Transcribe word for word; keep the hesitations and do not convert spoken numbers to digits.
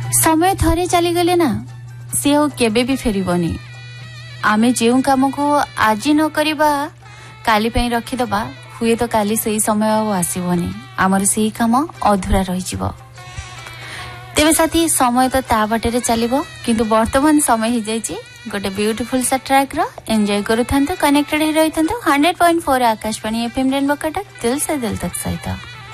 समय थरे चलीगले ना सी केबे भी फेरबनी। आमे जो काम को आज न करिबा काली पई रखिदबा हुए तो काली से समय आसबनी आमर से काम अधूरा रही। तेरे साथी समय तो ता बाटे चलो किंतु वर्तमान समय हो जाए गोटे ब्यूटीफुल सा ट्रैक रो एंजॉय करूँ कनेक्टेड रही hundred point four Akashvani FM rainbow Cuttack दिल से दिल तक सहित।